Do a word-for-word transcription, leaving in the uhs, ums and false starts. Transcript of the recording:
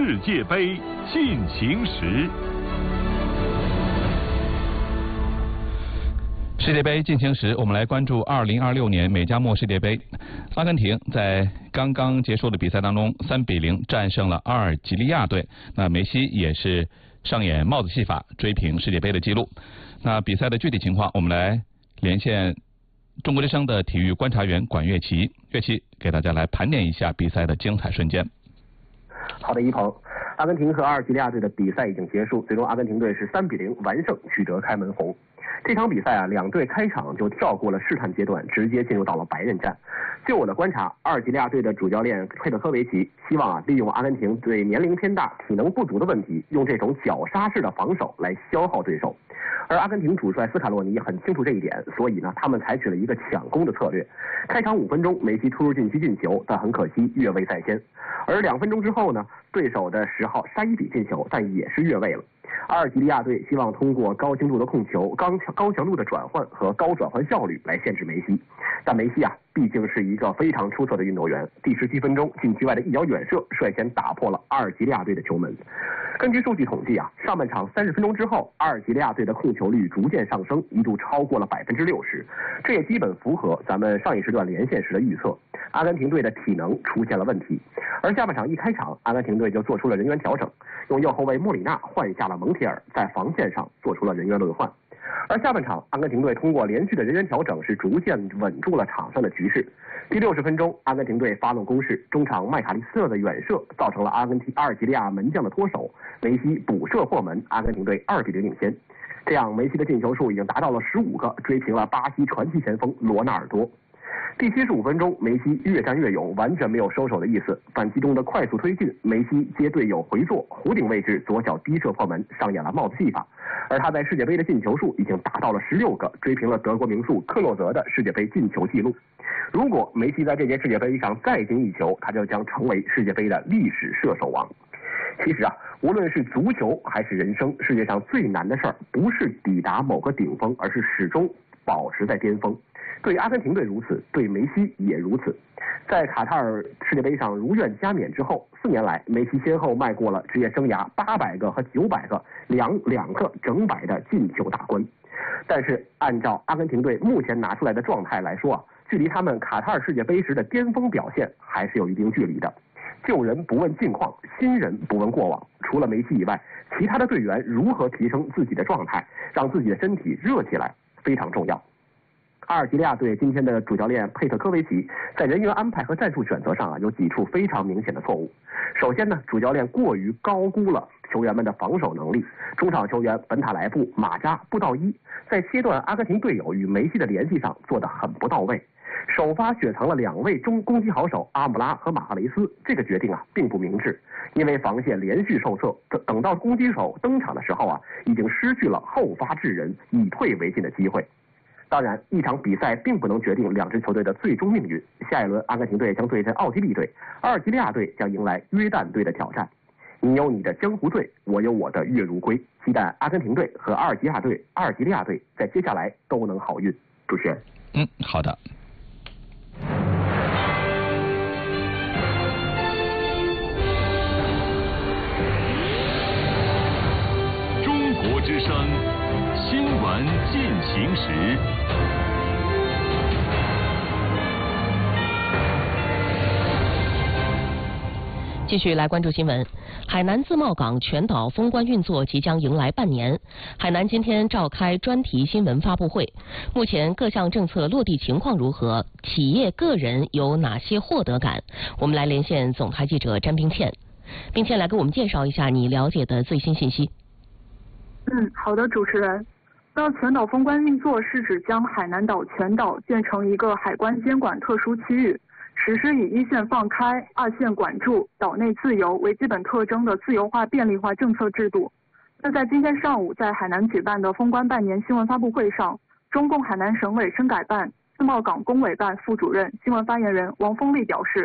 世界杯进行时。 世界杯进行时，我们来关注二零二六年美加墨世界杯。阿根廷在刚刚结束的比赛当中，三比零战胜了阿尔及利亚队。那梅西也是上演帽子戏法，追平世界杯的纪录。那比赛的具体情况，我们来连线中国之声的体育观察员管乐琪，乐琪给大家来盘点一下比赛的精彩瞬间。 好的，一鹏，阿根廷和阿尔及利亚队的比赛已经结束，最终阿根廷队是三比零完胜，取得开门红。这场比赛啊，两队开场就跳过了试探阶段，直接进入到了白刃战。就我的观察，阿尔及利亚队的主教练佩特科维奇希望啊，利用阿根廷队年龄偏大、体能不足的问题，用这种绞杀式的防守来消耗对手。而阿根廷主帅斯卡洛尼很清楚这一点，所以呢，他们采取了一个抢攻的策略。开场五分钟，梅西突入禁区进球，但很可惜越位在先。而两分钟之后呢，对手的十号沙伊比进球，但也是越位了。阿尔及利亚队希望通过高精度的控球、高高强度的转换和高转换效率来限制梅西，但梅西啊，毕竟是一个非常出色的运动员。第十七分钟，禁区外的一脚远射率先打破了阿尔及利亚队的球门。根据数据统计啊，上半场三十分钟之后，阿尔及利亚队的控球率逐渐上升，一度超过了百分之六十，这也基本符合咱们上一时段连线时的预测。阿根廷队的体能出现了问题，而下半场一开场，阿根廷队就做出了人员调整，用右后卫莫里纳换下了蒙铁尔，在防线上做出了人员轮换。而下半场，阿根廷队通过连续的人员调整，是逐渐稳住了场上的局势。第六十分钟，阿根廷队发动攻势，中场麦卡利斯特的远射造成了阿根廷阿尔及利亚门将的脱手，梅西补射破门，阿根廷队二比零领先。这样，梅西的进球数已经达到了十五个，追平了巴西传奇前锋罗纳尔多。第七十五分钟，梅西越战越勇，完全没有收手的意思。反击中的快速推进，梅西接队友回做，弧顶位置左脚低射破门，上演了帽子戏法。而他在世界杯的进球数已经达到了十六个，追平了德国名宿克洛泽的世界杯进球纪录。如果梅西在这届世界杯上再进一球，他就将成为世界杯的历史射手王。其实啊，无论是足球还是人生，世界上最难的事儿不是抵达某个顶峰，而是始终保持在巅峰。对阿根廷队如此，对梅西也如此。在卡塔尔世界杯上如愿加冕之后，四年来梅西先后迈过了职业生涯八百个和九百个两两个整百的进球大关。但是按照阿根廷队目前拿出来的状态来说啊，距离他们卡塔尔世界杯时的巅峰表现还是有一定距离的。旧人不问近况，新人不问过往。除了梅西以外，其他的队员如何提升自己的状态，让自己的身体热起来，非常重要。阿尔及利亚队今天的主教练佩特科维奇在人员安排和战术选择上啊，有几处非常明显的错误。首先呢，主教练过于高估了球员们的防守能力。中场球员本塔莱布、马扎、布道伊在切断阿根廷队友与梅西的联系上做得很不到位。首发雪藏了两位中攻击好手阿姆拉和马赫雷斯，这个决定啊并不明智，因为防线连续受挫，等等到攻击手登场的时候啊，已经失去了后发制人、以退为进的机会。当然，一场比赛并不能决定两支球队的最终命运。下一轮，阿根廷队将对阵奥地利队，阿尔及利亚队将迎来约旦队的挑战。你有你的江湖队，我有我的月如归。期待阿根廷队和阿尔及利亚队、阿尔及利亚队在接下来都能好运。主持人， 嗯，好的。 中国之声新闻进行时。 继续来关注新闻。海南自贸港全岛封关运作即将迎来半年，海南今天召开专题新闻发布会。目前各项政策落地情况如何？企业个人有哪些获得感？我们来连线总台记者詹冰倩。冰倩来给我们介绍一下你了解的最新信息。 嗯，好的，主持人。那全岛封关运作是指将海南岛全岛建成一个海关监管特殊区域，实施以一线放开、二线管住、岛内自由为基本特征的自由化便利化政策制度。那在今天上午在海南举办的封关半年新闻发布会上，中共海南省委深改办自贸港工委办副主任、新闻发言人王峰丽表示，